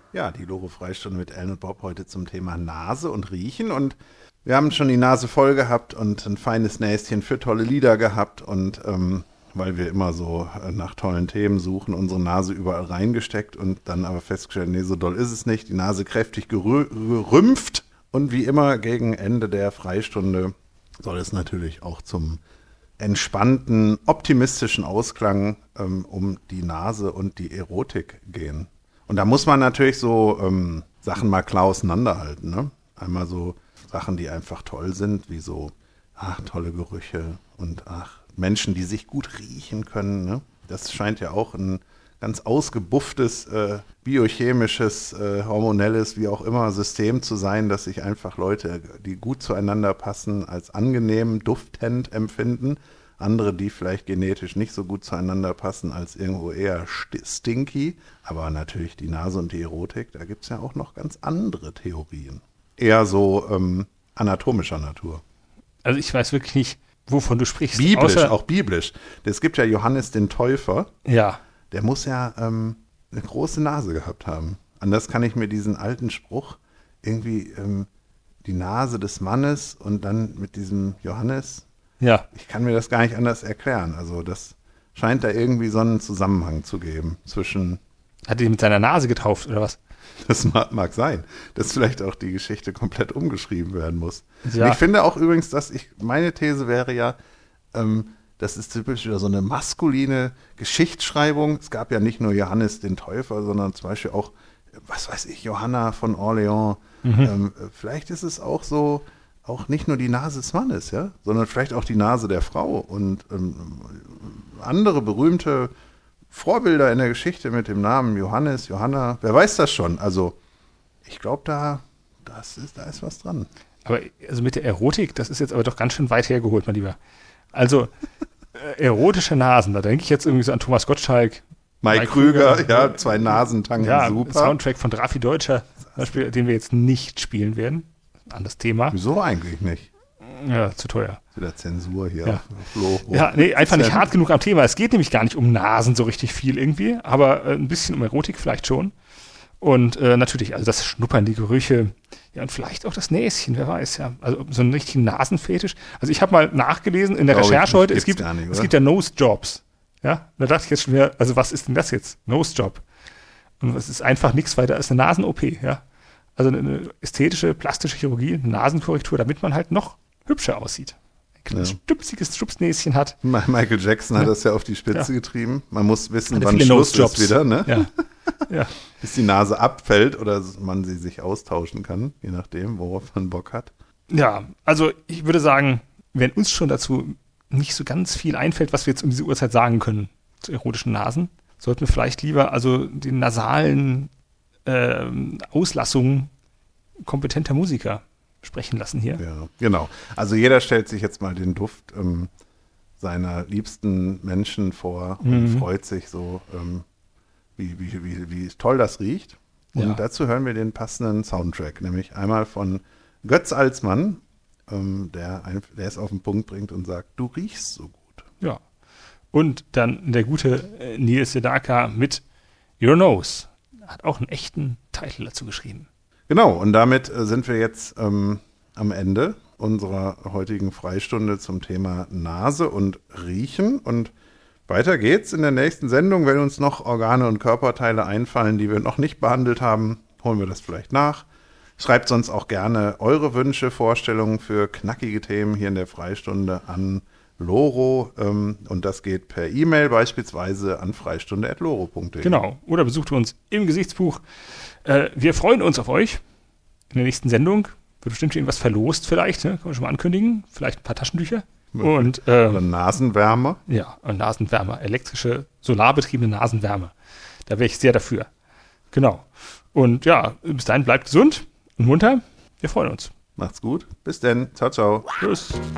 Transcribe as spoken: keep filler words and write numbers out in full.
Ja, die Loro-Freistunde mit Ellen und Bob heute zum Thema Nase und Riechen. Und wir haben schon die Nase voll gehabt und ein feines Näschen für tolle Lieder gehabt. Und ähm, weil wir immer so äh, nach tollen Themen suchen, unsere Nase überall reingesteckt und dann aber festgestellt, nee, so doll ist es nicht. Die Nase kräftig gerü- gerümpft. Und wie immer gegen Ende der Freistunde soll es natürlich auch zum entspannten, optimistischen Ausklang ähm, um die Nase und die Erotik gehen. Und da muss man natürlich so ähm, Sachen mal klar auseinanderhalten. Ne? Einmal so Sachen, die einfach toll sind, wie so, ach, tolle Gerüche und ach, Menschen, die sich gut riechen können. Ne? Das scheint ja auch ein ganz ausgebufftes, äh, biochemisches, äh, hormonelles, wie auch immer, System zu sein, dass sich einfach Leute, die gut zueinander passen, als angenehm, duftend empfinden. Andere, die vielleicht genetisch nicht so gut zueinander passen, als irgendwo eher st- stinky. Aber natürlich die Nase und die Erotik, da gibt es ja auch noch ganz andere Theorien. Eher so ähm, anatomischer Natur. Also ich weiß wirklich nicht, wovon du sprichst. Biblisch, Außer, auch biblisch. Es gibt ja Johannes den Täufer, ja, der muss ja ähm, eine große Nase gehabt haben. Anders kann ich mir diesen alten Spruch, irgendwie ähm, die Nase des Mannes und dann mit diesem Johannes, ja. ich kann mir das gar nicht anders erklären. Also das scheint da irgendwie so einen Zusammenhang zu geben zwischen, Hat er ihn mit seiner Nase getauft oder was? das mag, mag sein, dass vielleicht auch die Geschichte komplett umgeschrieben werden muss. Ja. Und ich finde auch übrigens, dass ich, meine These wäre ja, ähm, das ist typisch wieder so eine maskuline Geschichtsschreibung. Es gab ja nicht nur Johannes den Täufer, sondern zum Beispiel auch, was weiß ich, Johanna von Orleans. Mhm. Ähm, vielleicht ist es auch so, auch nicht nur die Nase des Mannes, ja, sondern vielleicht auch die Nase der Frau und ähm, andere berühmte Vorbilder in der Geschichte mit dem Namen Johannes, Johanna, wer weiß das schon? Also ich glaube, da, das ist, da ist was dran. Aber also mit der Erotik, das ist jetzt aber doch ganz schön weit hergeholt, mein Lieber. Also äh, erotische Nasen, da denke ich jetzt irgendwie so an Thomas Gottschalk. Mike, Mike Krüger, Krüger, ja, zwei Nasentangen, Ja, super. Soundtrack von Raffi Deutscher, zum Beispiel, den wir jetzt nicht spielen werden. Anderes Thema. Wieso eigentlich nicht? Ja, zu teuer. Wieder Zensur hier. Ja. auf Flo. Ja, nee, einfach nicht hart genug am Thema. Es geht nämlich gar nicht um Nasen so richtig viel irgendwie, aber äh, ein bisschen um Erotik vielleicht schon. Und äh, natürlich, also das Schnuppern, die Gerüche, ja, und vielleicht auch das Näschen, wer weiß, ja. Also so einen richtigen Nasenfetisch. Also ich habe mal nachgelesen in der Glaube ich Recherche nicht, heute, es gibt's gibt, gar nicht, es oder? gibt ja Nose-Jobs. Ja, da dachte ich jetzt schon wieder, also was ist denn das jetzt? Nose-Job. Und es ist einfach nichts weiter als eine Nasen-O P, ja. Also eine ästhetische, plastische Chirurgie, eine Nasenkorrektur, damit man halt noch hübscher aussieht. Ein kleines Ja. stupsiges Stupsnäschen hat. Ma- Michael Jackson hat Ja. das ja auf die Spitze Ja. getrieben. Man muss wissen, Hatte wann viele Schluss Nose-Jobs. ist wieder, ne? Ja. Ja. Bis die Nase abfällt oder man sie sich austauschen kann, je nachdem, worauf man Bock hat. Ja, also ich würde sagen, wenn uns schon dazu nicht so ganz viel einfällt, was wir jetzt um diese Uhrzeit sagen können zu erotischen Nasen, sollten wir vielleicht lieber also den nasalen ähm, Auslassungen kompetenter Musiker sprechen lassen hier. Ja, genau. Also jeder stellt sich jetzt mal den Duft ähm, seiner liebsten Menschen vor und Mhm. freut sich so, ähm, wie, wie, wie, wie toll das riecht. Und Ja. dazu hören wir den passenden Soundtrack, nämlich einmal von Götz Alsmann, ähm, der, ein, der es auf den Punkt bringt und sagt, du riechst so gut. Ja. Und dann der gute äh, Neil Sedaka mit Your Nose. Hat auch einen echten Titel dazu geschrieben. Genau, und damit äh, sind wir jetzt ähm, am Ende unserer heutigen Freistunde zum Thema Nase und Riechen. Und weiter geht's in der nächsten Sendung. Wenn uns noch Organe und Körperteile einfallen, die wir noch nicht behandelt haben, holen wir das vielleicht nach. Schreibt sonst auch gerne eure Wünsche, Vorstellungen für knackige Themen hier in der Freistunde an Loro. Ähm, und das geht per E-Mail beispielsweise an freistunde at loro punkt de. Genau. Oder besucht uns im Gesichtsbuch. Äh, wir freuen uns auf euch. In der nächsten Sendung wird bestimmt irgendwas verlost vielleicht. Ne? Können wir schon mal ankündigen. Vielleicht ein paar Taschentücher. Und äh, Oder Nasenwärmer. ja, und Nasenwärmer. Elektrische, solarbetriebene Nasenwärme. Da wäre ich sehr dafür. Genau. Und ja, bis dahin bleibt gesund und munter. Wir freuen uns. Macht's gut. Bis denn. Ciao, ciao. Tschüss.